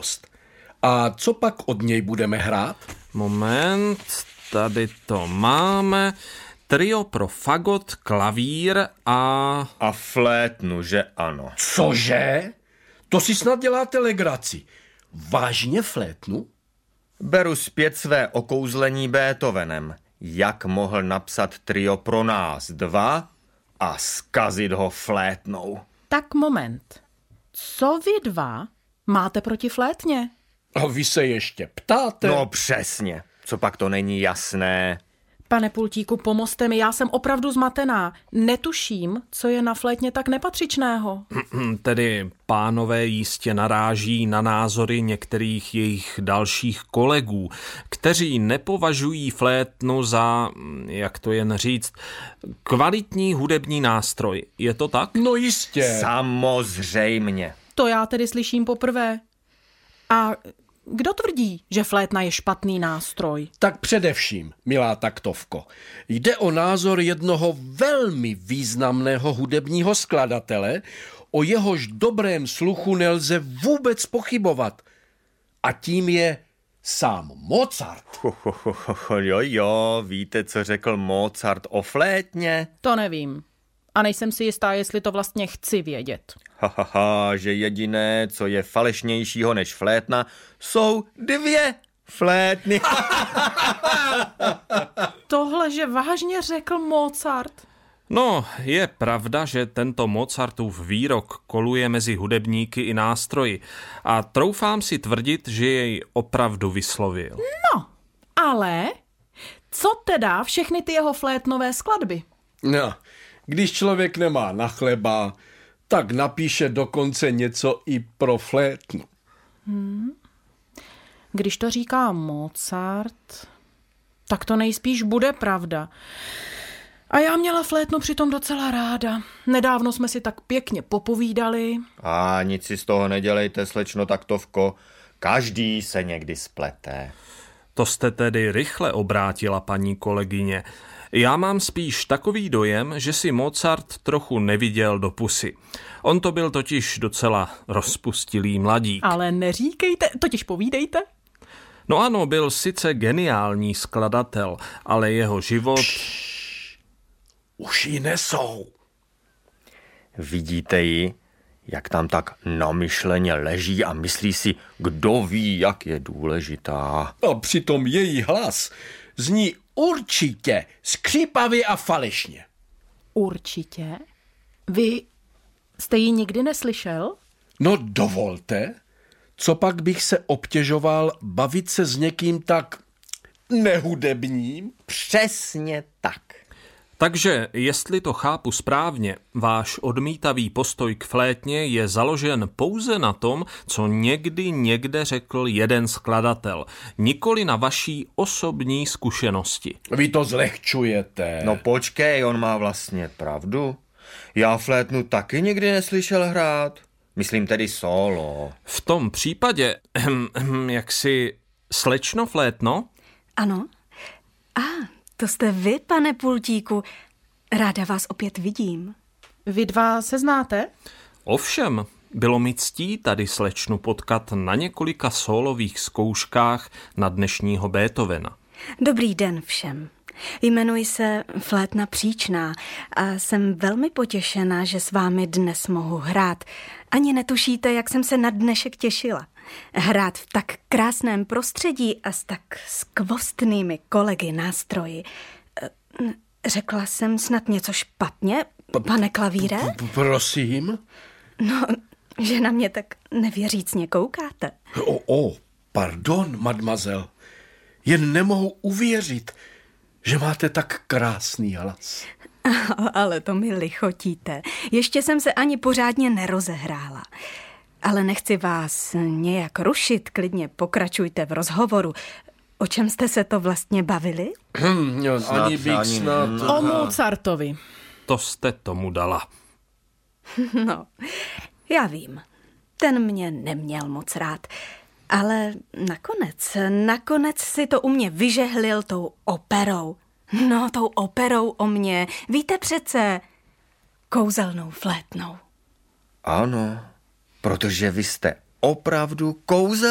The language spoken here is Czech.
dost. A co pak od něj budeme hrát? Moment, tady to máme. Trio pro fagot, klavír A flétnu, že ano. Cože? To si snad děláte legraci. Vážně flétnu? Beru zpět své okouzlení Beethovenem. Jak mohl napsat trio pro nás dva a zkazit ho flétnou? Tak moment. Co vy dva máte proti flétně? A vy se ještě ptáte? No přesně. Co pak to není jasné? Pane Pultíku, pomozte mi, já jsem opravdu zmatená. Netuším, co je na flétně tak nepatřičného. Tedy pánové jistě naráží na názory některých jejich dalších kolegů, kteří nepovažují flétnu za, jak to jen říct, kvalitní hudební nástroj. Je to tak? No jistě. Samozřejmě. To já tedy slyším poprvé. A kdo tvrdí, že flétna je špatný nástroj? Tak především, milá taktovko, jde o názor jednoho velmi významného hudebního skladatele, o jehož dobrém sluchu nelze vůbec pochybovat. A tím je sám Mozart. Jo, víte, co řekl Mozart o flétně? To nevím. A nejsem si jistá, jestli to vlastně chci vědět. Že jediné, co je falešnějšího než flétna, jsou dvě flétny. Tohle, že vážně řekl Mozart? No, je pravda, že tento Mozartův výrok koluje mezi hudebníky i nástroji a troufám si tvrdit, že jej opravdu vyslovil. No, ale co teda všechny ty jeho flétnové skladby? No, když člověk nemá na chleba, tak napíše dokonce něco i pro flétnu. Když to říká Mozart, tak to nejspíš bude pravda. A já měla flétnu přitom docela ráda. Nedávno jsme si tak pěkně popovídali. A nic si z toho nedělejte, slečno taktovko. Každý se někdy splete. To jste tedy rychle obrátila, paní kolegyně. Já mám spíš takový dojem, že si Mozart trochu neviděl do pusy. On to byl totiž docela rozpustilý mladík. Ale neříkejte, totiž povídejte. No ano, byl sice geniální skladatel, ale jeho život... Už ji nesou. Vidíte ji, jak tam tak namyšleně leží a myslí si, kdo ví, jak je důležitá. A přitom její hlas zní určitě skřípavě a falešně. Určitě? Vy jste ji nikdy neslyšel? No dovolte, co pak bych se obtěžoval bavit se s někým tak nehudebním? Přesně tak. Takže, jestli to chápu správně, váš odmítavý postoj k flétně je založen pouze na tom, co někdy někde řekl jeden skladatel, nikoli na vaší osobní zkušenosti. Vy to zlehčujete. No počkej, on má vlastně pravdu. Já flétnu taky nikdy neslyšel hrát. Myslím tedy solo. V tom případě, jaksi slečno flétno? Ano. To jste vy, pane Pultíku. Ráda vás opět vidím. Vy dva se znáte? Ovšem, bylo mi ctí tady slečnu potkat na několika sólových zkouškách na dnešního Beethovena. Dobrý den všem. Jmenuji se Flétna Příčná a jsem velmi potěšená, že s vámi dnes mohu hrát. Ani netušíte, jak jsem se na dnešek těšila. Hrát v tak krásném prostředí a s tak skvostnými kolegy nástroji. Řekla jsem snad něco špatně, pane klavíre? Prosím? No, že na mě tak nevěřícně koukáte. Pardon, mademoiselle. Jen nemohu uvěřit, že máte tak krásný hlas. Ale to mi lichotíte. Ještě jsem se ani pořádně nerozehrála. Ale nechci vás nějak rušit, klidně pokračujte v rozhovoru. O čem jste se to vlastně bavili? Ani bych snad... O Mozartovi. To jste tomu dala. No, já vím. Ten mě neměl moc rád. Ale nakonec si to u mě vyžehlil tou operou. No, tou operou o mě. Víte přece, kouzelnou flétnou. Ano, protože vy jste opravdu kouzelná.